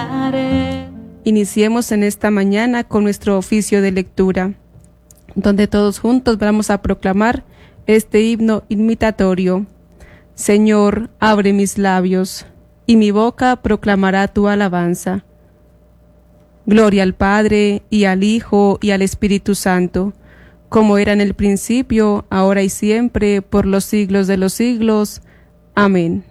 Iniciemos en esta mañana con nuestro oficio de lectura, donde todos juntos vamos a proclamar este himno imitatorio. Señor, abre mis labios, y mi boca proclamará tu alabanza. Gloria al Padre, y al Hijo, y al Espíritu Santo, como era en el principio, ahora y siempre, por los siglos de los siglos. Amén.